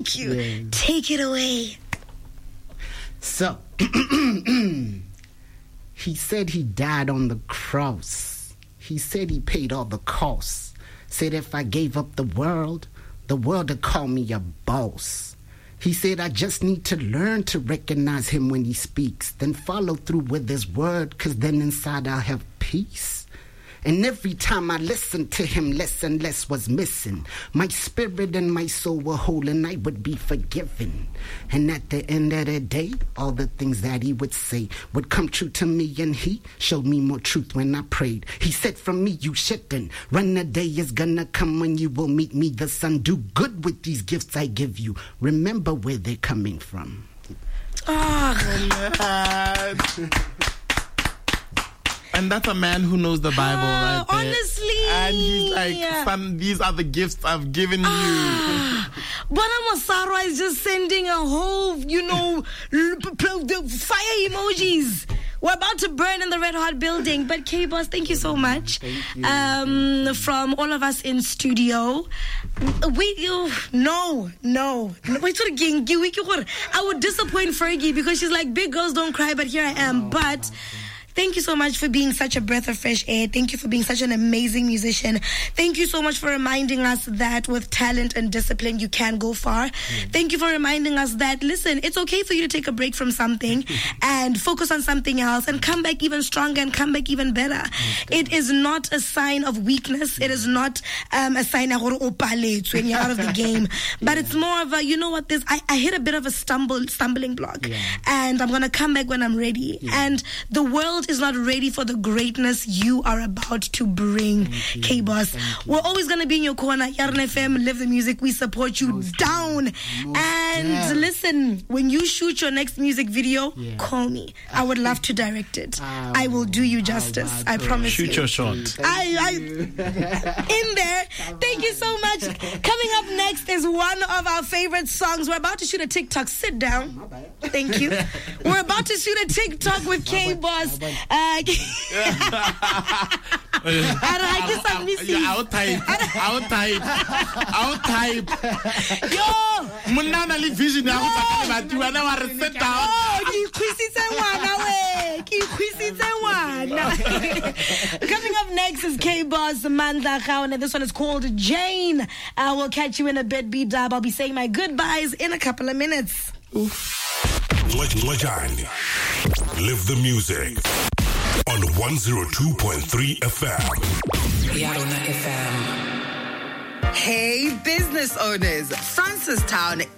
Thank you. Yeah. Take it away. So, he said he died on the cross. He said he paid all the costs. Said if I gave up the world would call me a boss. He said I just need to learn to recognize him when he speaks, then follow through with his word, 'cause then inside I'll have peace. And every time I listened to him, less and less was missing. My spirit and my soul were whole and I would be forgiven. And at the end of the day, all the things that he would say would come true to me, and he showed me more truth when I prayed. He said from me, you shouldn't run. The day is gonna come when you will meet me, the son. Do good with these gifts I give you. Remember where they're coming from. And that's a man who knows the Bible, right there. Honestly. And he's like, son, these are the gifts I've given you. Bwana Masarwa is just sending a whole, the fire emojis. We're about to burn in the Red Hot building. But K-Boss, thank you so much. Thank you. From all of us in studio. No. I would disappoint Fergie because she's like, big girls don't cry, but here I am. But thank you so much for being such a breath of fresh air. Thank you for being such an amazing musician. Thank you so much for reminding us that with talent and discipline, you can go far. Thank you for reminding us that, listen, it's okay for you to take a break from something and focus on something else and come back even stronger and come back even better. It is not a sign of weakness. It is not a sign of when you're out of the game. But it's more of a, you know what, I hit a bit of a stumbling block. And I'm going to come back when I'm ready. And the world is not ready for the greatness you are about to bring, K-Boss. We're always going to be in your corner. Yarn FM, Live the Music. We support you down. And listen, when you shoot your next music video, call me. I would love to direct it. I will do you justice. I promise you. Shoot your shot. In there. Thank you so much. Coming up next is one of our favorite songs. We're about to shoot a TikTok. Sit down. Thank you. We're about to shoot a TikTok with K-Boss. Out type. Yo! Munana li vision ya go tsaka batho bana wa re sit down. Coming up next is K-Boss, Mandla Khawana. This one is called Jane. We'll catch you in a bit, B-Dub. I'll be saying my goodbyes in a couple of minutes. Live the Music on 102.3 FM. Yarona FM. Hey, business owners. Francistown